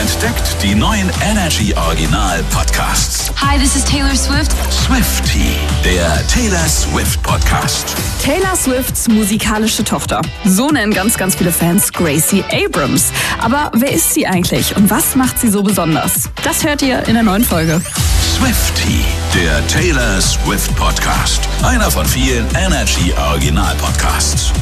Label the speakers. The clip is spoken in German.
Speaker 1: Entdeckt die neuen Energy Original Podcasts.
Speaker 2: Hi, this is Taylor Swift.
Speaker 1: Swiftie, der Taylor Swift Podcast.
Speaker 3: Taylor Swifts musikalische Tochter. So nennen ganz viele Fans Gracie Abrams. Aber wer ist sie eigentlich und was macht sie so besonders? Das hört ihr in der neuen Folge.
Speaker 1: Swiftie, der Taylor Swift Podcast. Einer von vielen Energy Original Podcasts.